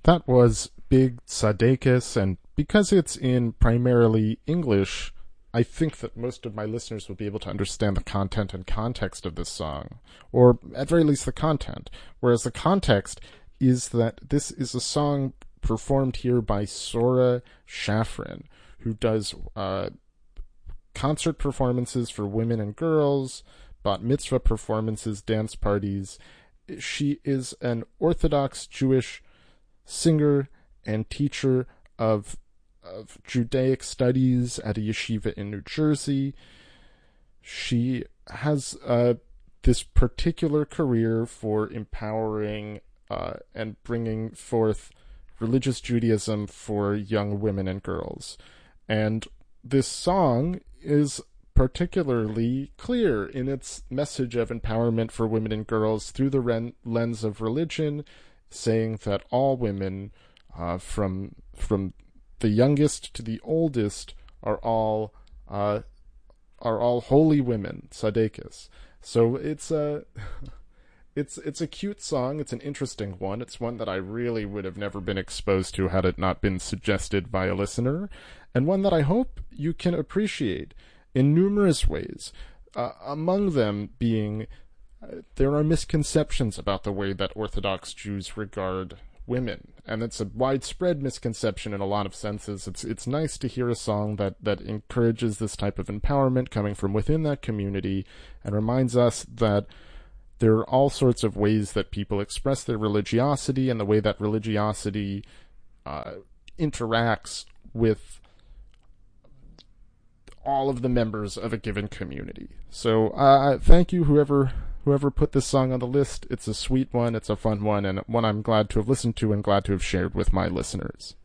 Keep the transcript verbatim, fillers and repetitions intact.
That was Big Tzadekis, and because it's in primarily English, I think that most of my listeners will be able to understand the content and context of this song, or at very least the content, whereas the context is that this is a song performed here by Sora Shafrin, who does uh, concert performances for women and girls, bat mitzvah performances, dance parties. She is an Orthodox Jewish singer and teacher of of Judaic studies at a yeshiva in New Jersey. She has uh, this particular career for empowering uh, and bringing forth religious Judaism for young women and girls. And this song is particularly clear in its message of empowerment for women and girls through the ren- lens of religion, saying that all women, uh, from from the youngest to the oldest, are all uh, are all holy women, tzadekis. So it's a it's it's a cute song. It's an interesting one. It's one that I really would have never been exposed to had it not been suggested by a listener, and one that I hope you can appreciate in numerous ways. Uh, among them being, uh, there are misconceptions about the way that Orthodox Jews regard women, and it's a widespread misconception in a lot of senses. It's it's nice to hear a song that, that encourages this type of empowerment coming from within that community and reminds us that there are all sorts of ways that people express their religiosity and the way that religiosity uh, interacts with all of the members of a given community. So uh, thank you, whoever whoever put this song on the list. It's a sweet one, it's a fun one, and one I'm glad to have listened to and glad to have shared with my listeners.